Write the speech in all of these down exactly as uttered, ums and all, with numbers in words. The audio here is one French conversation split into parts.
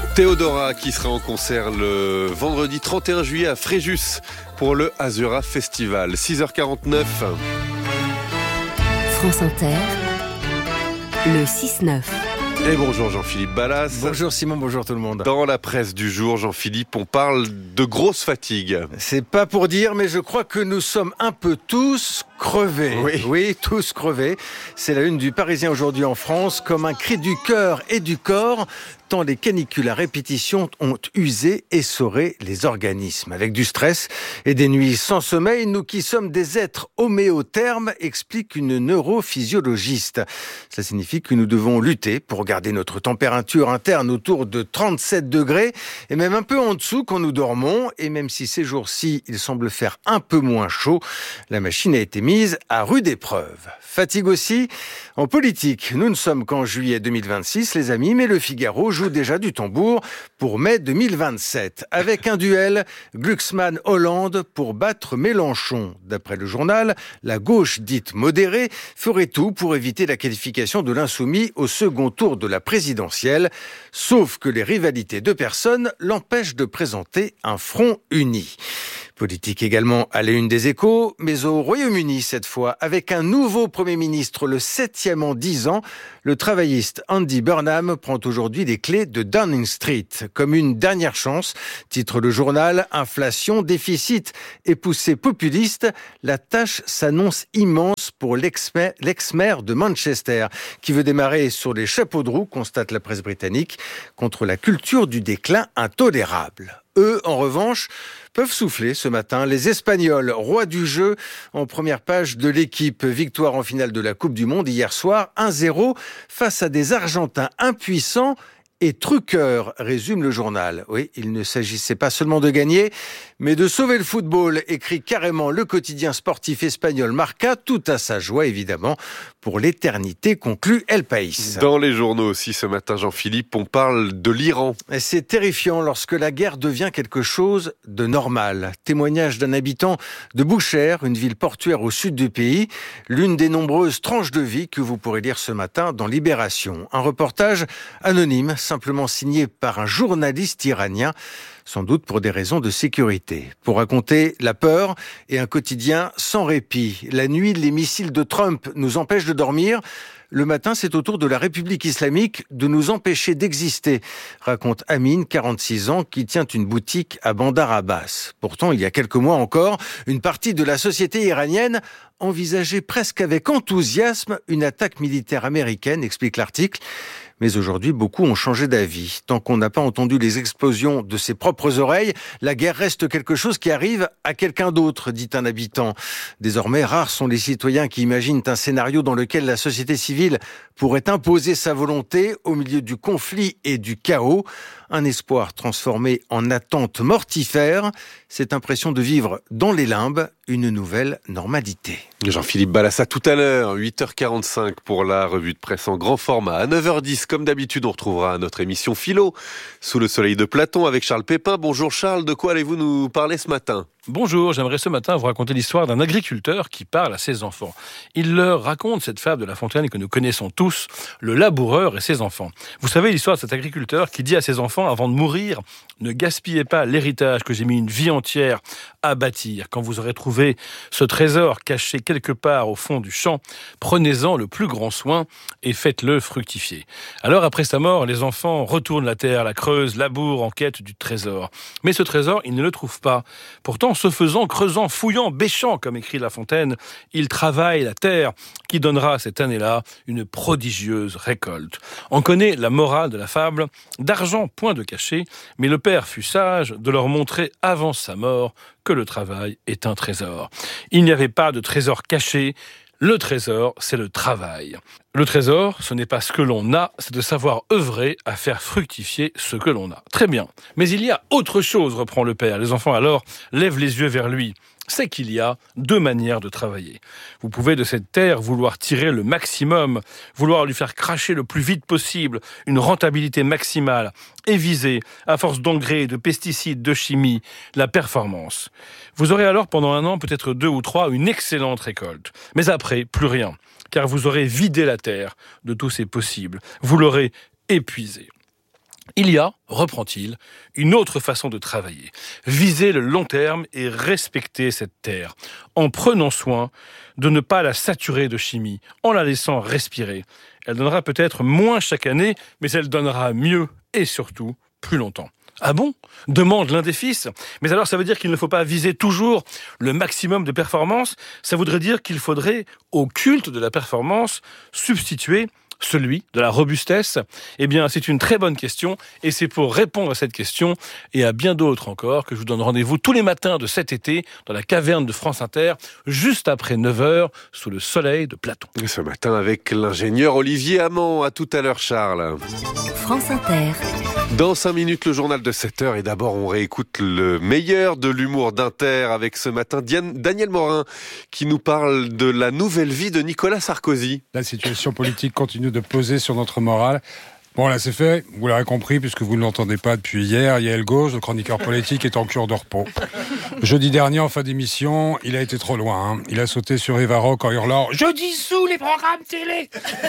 Théodora qui sera en concert le vendredi trente et un juillet à Fréjus pour le Azura Festival. six heures quarante-neuf. France Inter, le six neuf. Et bonjour Jean-Philippe Ballas. Bonjour Simon, bonjour tout le monde. Dans la presse du jour, Jean-Philippe, on parle de grosse fatigue. C'est pas pour dire, mais je crois que nous sommes un peu tous crevés. Oui, oui tous crevés. C'est la une du Parisien aujourd'hui en France, comme un cri du cœur et du corps, tant les canicules à répétition ont usé, essoré les organismes. Avec du stress et des nuits sans sommeil, nous qui sommes des êtres homéothermes, explique une neurophysiologiste. Ça signifie que nous devons lutter pour garder notre température interne autour de trente-sept degrés et même un peu en dessous quand nous dormons. Et même si ces jours-ci, il semble faire un peu moins chaud, la machine a été mise à rude épreuve. Fatigue aussi en politique. Nous ne sommes qu'en juillet deux mille vingt-six, les amis, mais le Figaro joue déjà du tambour pour mai deux mille vingt-sept, avec un duel Glucksmann-Hollande pour battre Mélenchon. D'après le journal, la gauche dite modérée ferait tout pour éviter la qualification de l'insoumis au second tour de la présidentielle, sauf que les rivalités de personnes l'empêchent de présenter un front uni. Politique également à la une des Échos, mais au Royaume-Uni cette fois, avec un nouveau Premier ministre, le septième en dix ans, le travailliste Andy Burnham prend aujourd'hui les clés de Downing Street. Comme une dernière chance, titre le journal, inflation, déficit et poussée populiste, la tâche s'annonce immense pour l'ex-maire, l'ex-maire de Manchester, qui veut démarrer sur les chapeaux de roue, constate la presse britannique, contre la culture du déclin intolérable. Eux, en revanche, peuvent souffler ce matin. Les Espagnols, rois du jeu, en première page de l'équipe. Victoire en finale de la Coupe du Monde hier soir, un zéro face à des Argentins impuissants et truqueurs, résume le journal. Oui, il ne s'agissait pas seulement de gagner, mais de sauver le football, écrit carrément le quotidien sportif espagnol Marca, tout à sa joie évidemment, pour l'éternité, conclut El País. Dans les journaux aussi ce matin, Jean-Philippe, on parle de l'Iran. Et c'est terrifiant lorsque la guerre devient quelque chose de normal. Témoignage d'un habitant de Boucher, une ville portuaire au sud du pays, l'une des nombreuses tranches de vie que vous pourrez lire ce matin dans Libération. Un reportage anonyme, simplement signé par un journaliste iranien, sans doute pour des raisons de sécurité. Pour raconter la peur et un quotidien sans répit. La nuit, les missiles de Trump nous empêchent de dormir. Le matin, c'est au tour de la République islamique de nous empêcher d'exister, raconte Amine, quarante-six ans, qui tient une boutique à Bandar Abbas. Pourtant, il y a quelques mois encore, une partie de la société iranienne envisageait presque avec enthousiasme une attaque militaire américaine, explique l'article. Mais aujourd'hui, beaucoup ont changé d'avis. Tant qu'on n'a pas entendu les explosions de ses propres oreilles, la guerre reste quelque chose qui arrive à quelqu'un d'autre, dit un habitant. Désormais, rares sont les citoyens qui imaginent un scénario dans lequel la société civile pourrait imposer sa volonté au milieu du conflit et du chaos. Un espoir transformé en attente mortifère. Cette impression de vivre dans les limbes, une nouvelle normalité. Jean-Philippe Ballas, à tout à l'heure, huit heures quarante-cinq pour la revue de presse en grand format. À neuf heures dix, comme d'habitude, on retrouvera notre émission Philo, sous le soleil de Platon, avec Charles Pépin. Bonjour Charles, de quoi allez-vous nous parler ce matin ? Bonjour, j'aimerais ce matin vous raconter l'histoire d'un agriculteur qui parle à ses enfants. Il leur raconte cette fable de La Fontaine que nous connaissons tous, le laboureur et ses enfants. Vous savez l'histoire de cet agriculteur qui dit à ses enfants avant de mourir, ne gaspillez pas l'héritage que j'ai mis une vie entière à bâtir. Quand vous aurez trouvé ce trésor caché quelque part au fond du champ, prenez-en le plus grand soin et faites-le fructifier. Alors après sa mort, les enfants retournent la terre, la creusent, labourent en quête du trésor. Mais ce trésor, ils ne le trouvent pas. Pourtant, se faisant, creusant, fouillant, bêchant, comme écrit La Fontaine, il travaille la terre qui donnera cette année-là une prodigieuse récolte. On connaît la morale de la fable, d'argent point de caché, mais le père fut sage de leur montrer avant sa mort que le travail est un trésor. Il n'y avait pas de trésor caché, le trésor, c'est le travail. Le trésor, ce n'est pas ce que l'on a, c'est de savoir œuvrer à faire fructifier ce que l'on a. Très bien. Mais il y a autre chose, reprend le père. Les enfants alors lèvent les yeux vers lui. C'est qu'il y a deux manières de travailler. Vous pouvez de cette terre vouloir tirer le maximum, vouloir lui faire cracher le plus vite possible, une rentabilité maximale, et viser, à force d'engrais, de pesticides, de chimie, la performance. Vous aurez alors pendant un an, peut-être deux ou trois, une excellente récolte. Mais après, plus rien, car vous aurez vidé la terre de tous ses possibles. Vous l'aurez épuisée. Il y a, reprend-il, une autre façon de travailler. Viser le long terme et respecter cette terre, en prenant soin de ne pas la saturer de chimie, en la laissant respirer. Elle donnera peut-être moins chaque année, mais elle donnera mieux et surtout plus longtemps. Ah bon ? Demande l'un des fils. Mais alors ça veut dire qu'il ne faut pas viser toujours le maximum de performance ? Ça voudrait dire qu'il faudrait, au culte de la performance, substituer celui de la robustesse? Eh bien, c'est une très bonne question et c'est pour répondre à cette question et à bien d'autres encore que je vous donne rendez-vous tous les matins de cet été dans la caverne de France Inter, juste après neuf heures, sous le soleil de Platon. Et ce matin avec l'ingénieur Olivier Amand. À tout à l'heure, Charles. France Inter. Dans cinq minutes, le journal de sept heures. Et d'abord, on réécoute le meilleur de l'humour d'Inter avec ce matin Diane, Daniel Morin qui nous parle de la nouvelle vie de Nicolas Sarkozy. La situation politique continue de peser sur notre morale. Bon, là, c'est fait. Vous l'aurez compris, puisque vous ne l'entendez pas depuis hier. Yael Gauze, le chroniqueur politique, est en cure de repos. Jeudi dernier, en fin d'émission, il a été trop loin. Hein. Il a sauté sur Eva Rock en hurlant « Je dissous les programmes télé !»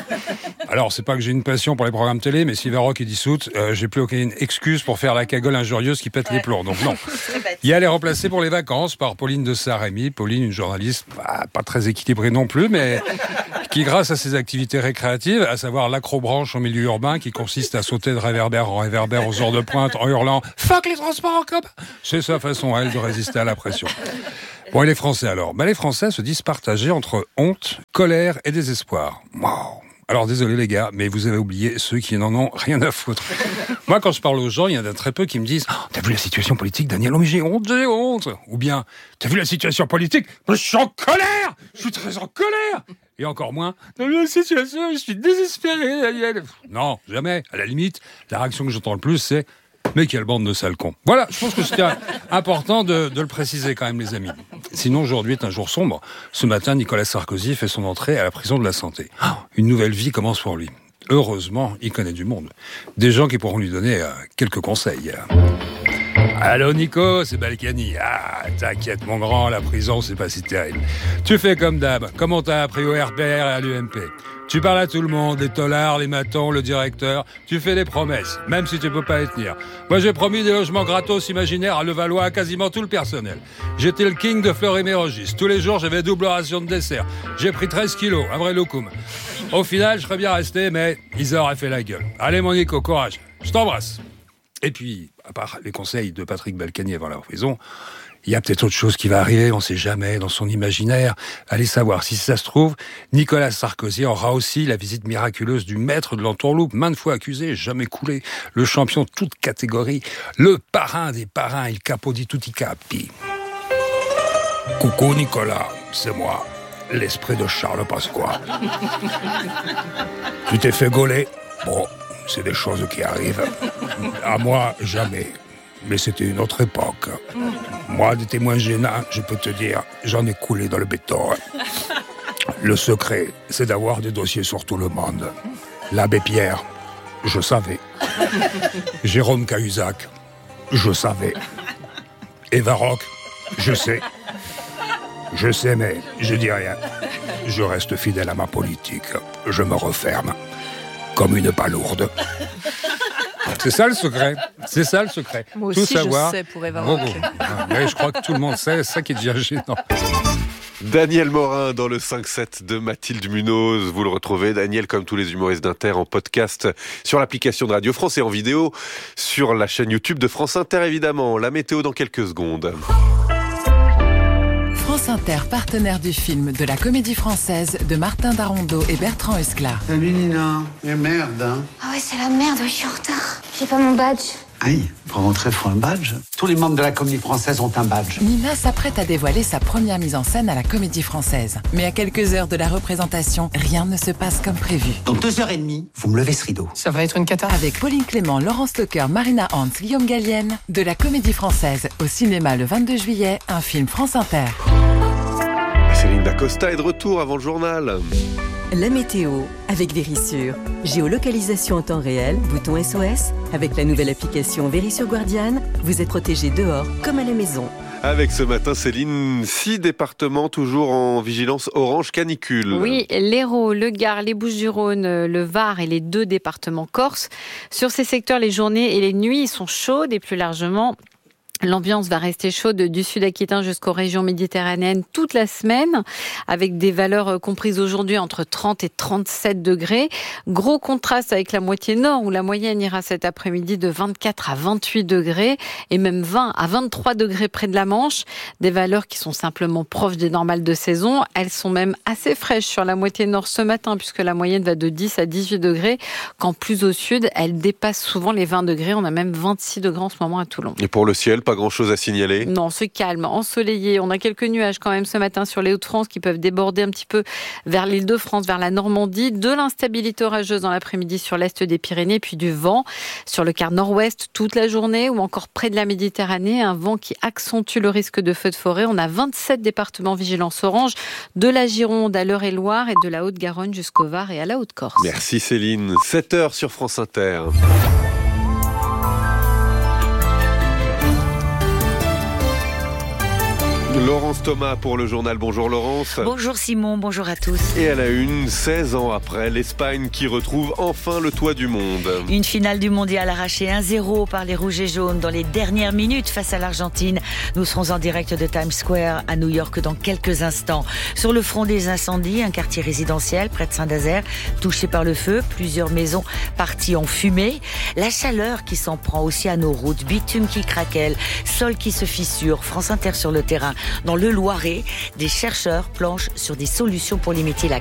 Alors, c'est pas que j'ai une passion pour les programmes télé, mais si Eva Rock est dissoute, euh, j'ai plus aucune excuse pour faire la cagole injurieuse qui pète ouais. les plombs. Donc non. Yael est remplacée pour les vacances par Pauline de Saint-Rémy. Pauline, une journaliste bah, pas très équilibrée non plus, mais qui, grâce à ses activités récréatives, à savoir l'acrobranche en milieu urbain, qui consiste à sauter de réverbère en réverbère aux heures de pointe en hurlant « Fuck les transports en commun !» C'est sa façon à elle de résister à la pression. Bon, et les Français alors ? Ben, les Français se disent partagés entre honte, colère et désespoir. Wow. Alors désolé les gars, mais vous avez oublié ceux qui n'en ont rien à foutre. Moi, quand je parle aux gens, il y en a très peu qui me disent oh, « T'as vu la situation politique, Daniel ? Oh, mais j'ai honte, j'ai honte !» Ou bien « T'as vu la situation politique ? Je suis en colère ! Je suis très en colère !» Et encore moins « T'as vu la situation ? Je suis désespéré, Daniel !» Non, jamais. À la limite, la réaction que j'entends le plus, c'est « Mais quelle bande de sales cons !» Voilà, je pense que c'était important de, de le préciser quand même, les amis. Sinon, aujourd'hui est un jour sombre. Ce matin, Nicolas Sarkozy fait son entrée à la prison de la Santé. Une nouvelle vie commence pour lui. Heureusement, il connaît du monde. Des gens qui pourront lui donner euh, quelques conseils. Allô Nico, c'est Balkany. Ah, t'inquiète mon grand, la prison c'est pas si terrible. Tu fais comme d'hab, comme on t'a appris au R P R et à l'U M P. Tu parles à tout le monde, les tolards, les matons, le directeur. Tu fais des promesses, même si tu peux pas les tenir. Moi j'ai promis des logements gratos imaginaires à Levallois à quasiment tout le personnel. J'étais le king de Fleury-Mérogis. Tous les jours j'avais double ration de dessert. J'ai pris treize kilos, un vrai loukoum. Au final, je serais bien resté, mais ils auraient fait la gueule. Allez mon Nico, courage. Je t'embrasse. Et puis, à part les conseils de Patrick Balkany avant la prison, il y a peut-être autre chose qui va arriver, on ne sait jamais, dans son imaginaire. Allez savoir, si ça se trouve, Nicolas Sarkozy aura aussi la visite miraculeuse du maître de l'entourloupe, maintes fois accusé, jamais coulé, le champion de toute catégorie, le parrain des parrains, il capo di tutti capi. Coucou Nicolas, c'est moi, l'esprit de Charles Pasqua. Tu t'es fait gauler ? Bon, c'est des choses qui arrivent. À moi, jamais. Mais c'était une autre époque. Moi, des témoins gênants, je peux te dire, j'en ai coulé dans le béton. Le secret, c'est d'avoir des dossiers sur tout le monde. L'abbé Pierre, je savais. Jérôme Cahuzac, je savais. Eva Rock, je sais. Je sais, mais je dis rien. Je reste fidèle à ma politique. Je me referme. Comme une palourde. C'est ça le secret. C'est ça le secret. Moi tout aussi, savoir. je sais pour Eva Rock. Ah, mais je crois que tout le monde sait. C'est ça qui est déjà gênant. Daniel Morin dans le cinq sept de Mathilde Munoz. Vous le retrouvez, Daniel, comme tous les humoristes d'Inter, en podcast sur l'application de Radio France et en vidéo sur la chaîne YouTube de France Inter, évidemment. La météo dans quelques secondes. France Inter, partenaire du film de la Comédie Française de Martin Darondeau et Bertrand Huskla. Salut Nina, mais merde hein. Ah ouais, c'est la merde, je suis en retard. J'ai pas mon badge. Aïe, pour rentrer, faut un badge. Tous les membres de la Comédie Française ont un badge. Nina s'apprête à dévoiler sa première mise en scène à la Comédie Française. Mais à quelques heures de la représentation, rien ne se passe comme prévu. Dans deux heures et demie, vous me levez ce rideau. Ça va être une cata. Avec Pauline Clément, Laurence Stocker, Marina Hans, Guillaume Gallienne, de la Comédie Française au cinéma le vingt-deux juillet, un film France Inter. Céline Dacosta est de retour avant le journal. La météo avec Vérissure. Géolocalisation en temps réel, bouton S O S. Avec la nouvelle application Vérissure Guardian, vous êtes protégé dehors comme à la maison. Avec ce matin, Céline, six départements toujours en vigilance orange canicule. Oui, l'Hérault, le Gard, les Bouches-du-Rhône, le Var et les deux départements corses. Sur ces secteurs, les journées et les nuits sont chaudes et plus largement... L'ambiance va rester chaude du sud aquitain jusqu'aux régions méditerranéennes toute la semaine, avec des valeurs comprises aujourd'hui entre trente et trente-sept degrés. Gros contraste avec la moitié nord, où la moyenne ira cet après-midi de vingt-quatre à vingt-huit degrés, et même vingt à vingt-trois degrés près de la Manche. Des valeurs qui sont simplement proches des normales de saison. Elles sont même assez fraîches sur la moitié nord ce matin, puisque la moyenne va de dix à dix-huit degrés, quand plus au sud, elle dépasse souvent les vingt degrés. On a même vingt-six degrés en ce moment à Toulon. Et pour le ciel, pas grand-chose à signaler? Non, c'est calme, ensoleillé. On a quelques nuages quand même ce matin sur les Hauts-de-France qui peuvent déborder un petit peu vers l'Île-de-France, vers la Normandie. De l'instabilité orageuse dans l'après-midi sur l'est des Pyrénées, puis du vent sur le quart nord-ouest toute la journée ou encore près de la Méditerranée. Un vent qui accentue le risque de feux de forêt. On a vingt-sept départements vigilance orange, de la Gironde à l'Eure-et-Loir et de la Haute-Garonne jusqu'au Var et à la Haute-Corse. Merci Céline. sept heures sur France Inter. Laurence Thomas pour le journal. Bonjour Laurence. Bonjour Simon, bonjour à tous. Et à la une, seize ans après, l'Espagne qui retrouve enfin le toit du monde. Une finale du mondial arrachée un zéro par les Rouges et Jaunes dans les dernières minutes face à l'Argentine. Nous serons en direct de Times Square à New York dans quelques instants. Sur le front des incendies, un quartier résidentiel près de Saint-Nazaire touché par le feu, plusieurs maisons parties en fumée. La chaleur qui s'en prend aussi à nos routes, bitume qui craquelle, sol qui se fissure. France Inter sur le terrain. Dans le Loiret, des chercheurs planchent sur des solutions pour limiter la